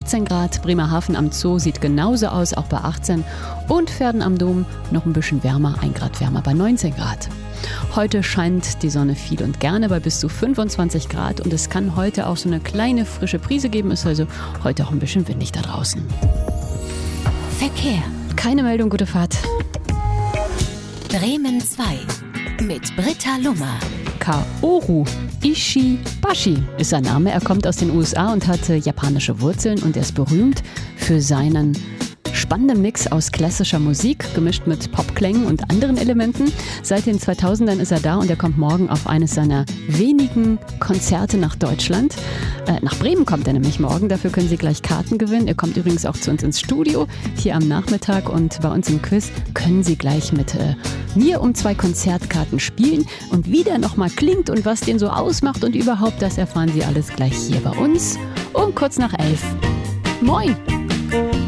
18 Grad. Bremerhaven am Zoo sieht genauso aus, auch bei 18. Und Verden am Dom noch ein bisschen wärmer, 1 Grad wärmer bei 19 Grad. Heute scheint die Sonne viel und gerne bei bis zu 25 Grad und es kann heute auch so eine kleine frische Brise geben, ist also heute auch ein bisschen windig da draußen. Verkehr. Keine Meldung, gute Fahrt. Bremen 2 mit Britta Lummer. Kaoru Ishibashi ist sein Name. Er kommt aus den USA und hat japanische Wurzeln und er ist berühmt für seinen spannenden Mix aus klassischer Musik, gemischt mit Popklängen und anderen Elementen. Seit den 2000ern ist er da und er kommt morgen auf eines seiner wenigen Konzerte nach Deutschland. Nach Bremen kommt er nämlich morgen, dafür können Sie gleich Karten gewinnen. Er kommt übrigens auch zu uns ins Studio, hier am Nachmittag und bei uns im Quiz können Sie gleich mit mir um 2 Konzertkarten spielen. Und wie der nochmal klingt und was den so ausmacht und überhaupt, das erfahren Sie alles gleich hier bei uns um kurz nach 11. Moin!